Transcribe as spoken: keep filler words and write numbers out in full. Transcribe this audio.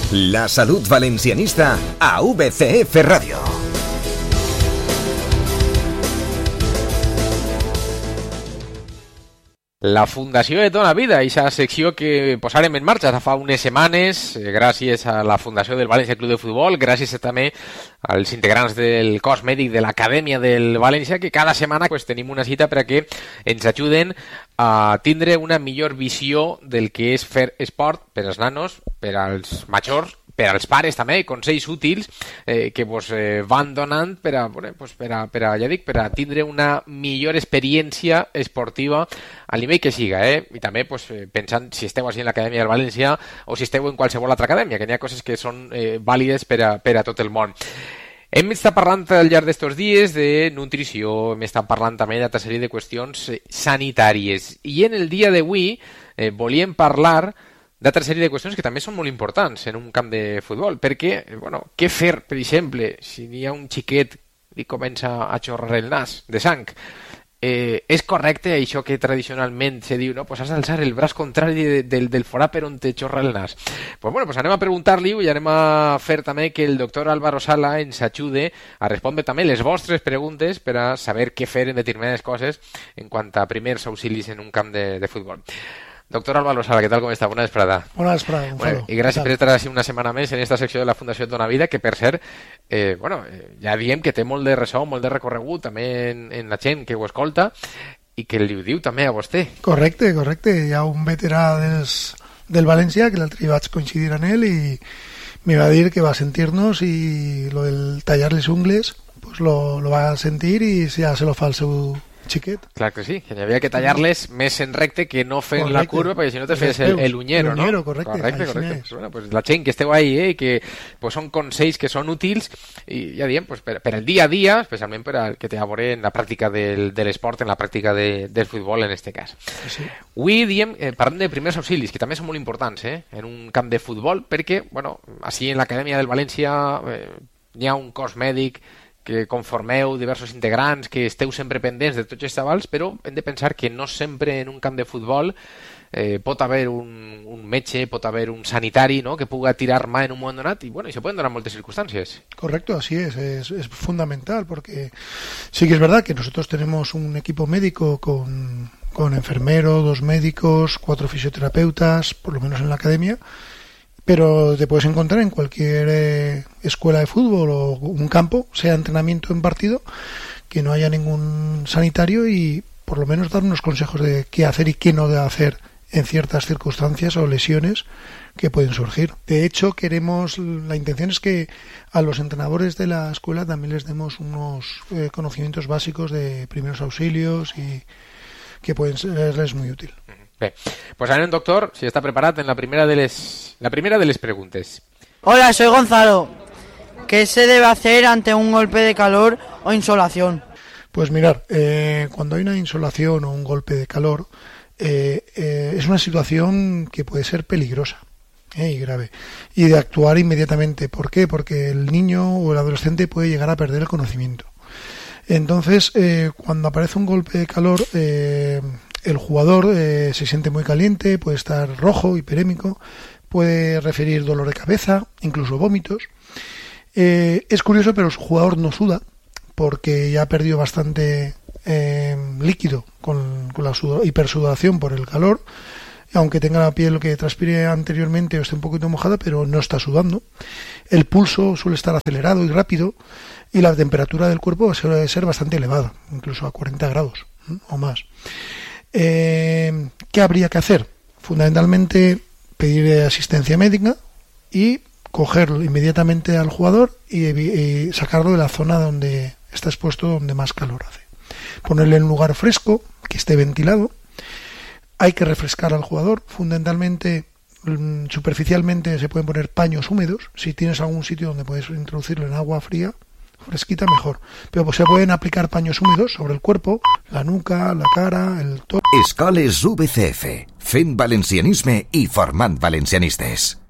La Salud Valencianista a V C F Radio. La Fundació de Dona Vida, aquesta secció que posarem en marxa fa unes setmanes gràcies a la Fundació del València Club de Futbol, gràcies també als integrants del cos mèdic de l'Acadèmia del València, que cada setmana pues, tenim una cita per a que ens ajuden a tindre una millor visió del que és fer esport per als nanos, per als majors, per als pares també, consells útils eh, que vos eh, van donant per a, bueno, pues per a, per a, ja dic, per a tindre una millor experiència esportiva a nivell que siga, eh? I també pues, pensant si esteu així en l'Acadèmia del València o si esteu en qualsevol altra acadèmia, que n'hi ha coses que són eh, vàlides per a, per a tot el món. Hem estat parlant al llarg d'estos dies de nutrició, hem estat parlant també d'altra sèrie de qüestions sanitàries, i en el dia d'avui eh, volíem parlar d'altra sèrie de qüestions que també són molt importants en un camp de futbol, perquè, bueno, què fer, per exemple, si hi ha un xiquet i comença a xorrar el nas de sang? Eh, és correcte això que tradicionalment se diu, no? Pues has d'alçar el braç contrari de, del, del forat per on te xorra el nas. Pues bueno, pues anem a preguntar-li i anem a fer també que el doctor Álvaro Sala ens ajude a respondre també les vostres preguntes per a saber què fer en determinades coses en quant a primers auxilis en un camp de, de futbol. Doctor Álvaro Sala, ¿qué tal? ¿Cómo está? Buena vesprada. Buena vesprada, bueno, y gracias por estar así una setmana més en esta secció de la Fundació Dona Vida, que per cert, eh, bueno, eh, ja diem que té molt de ressò, molt de recorregut també en, en la gent que ho escolta i que li ho diu també a vostè. Correcte, correcte. Hi ha un veterà dels, del València que l'altre vaig coincidir amb ell i me va dir que va sentir-nos i lo del tallar les ungles pues lo, lo va sentir i ja se lo fa el seu xiquet. Clar que sí, que hi havia que tallar-les més en recte que no fent correcte. La curva, perquè si no te fes el, el unyero, el unyero, no? correcte. Correcte, correcte. Pues, bueno, pues la gent que esteu ahí, eh, que pues, són consells que són útils i ja diem, pues, per, per el dia a dia, especialment per al que té a veure en la pràctica del, de l'esport, en la pràctica de, del futbol en este cas. Sí. Avui diem, eh, parlem de primers auxilis, que també són molt importants eh, en un camp de futbol, perquè, bueno, així en l'Acadèmia del València eh, hi ha un cos mèdic que conformeu diversos integrants, que esteu sempre pendents de tots els avals, però hem de pensar que no sempre en un camp de futbol eh, pot haver un, un metge, pot haver un sanitari, ¿no?, que puga tirar mà en un moment donat, y bueno, y se pueden dar muchas circunstancias. Correcto, así es, es, es fundamental, porque sí que es verdad que nosotros tenemos un equipo médico con, con enfermero, dos médicos, cuatro fisioterapeutas, por lo menos en la academia, pero te puedes encontrar en cualquier eh, escuela de fútbol o un campo, sea entrenamiento en partido, que no haya ningún sanitario y por lo menos dar unos consejos de qué hacer y qué no debe hacer en ciertas circunstancias o lesiones que pueden surgir. De hecho, queremos, la intención es que a los entrenadores de la escuela también les demos unos eh, conocimientos básicos de primeros auxilios y que pueden serles muy útil. Bé, pues anem, doctor, si està preparat en la primera de les la primera de les preguntes. Hola, soy Gonzalo. ¿Qué se debe hacer ante un golpe de calor o insolación? Pues mirar, eh, cuando hay una insolación o un golpe de calor, eh, eh, es una situación que puede ser peligrosa eh, y grave, y de actuar inmediatamente. ¿Por qué? Porque el niño o el adolescente puede llegar a perder el conocimiento. Entonces, eh, cuando aparece un golpe de calor, eh, el jugador eh, se siente muy caliente, puede estar rojo, hiperémico, puede referir dolor de cabeza, incluso vómitos. Eh, es curioso, pero el jugador no suda porque ya ha perdido bastante eh, líquido con, con la sudor, hipersudoración por el calor, aunque tenga la piel que transpire anteriormente o esté un poquito mojada, pero no está sudando. El pulso suele estar acelerado y rápido y la temperatura del cuerpo suele ser bastante elevada, incluso a cuarenta grados ¿eh? o más. Eh, ¿Qué habría que hacer? Fundamentalmente pedir asistencia médica y coger inmediatamente al jugador y, y sacarlo de la zona donde está expuesto, donde más calor hace. Ponerle en un lugar fresco, que esté ventilado. Hay que refrescar al jugador. Fundamentalmente, superficialmente se pueden poner paños húmedos. Si tienes algún sitio donde puedes introducirlo en agua fría, fresquita, mejor. Pero pues, se pueden aplicar paños húmedos sobre el cuerpo, la nuca, la cara, el torso. Escoles V C F, fent valencianisme i formant valencianistes.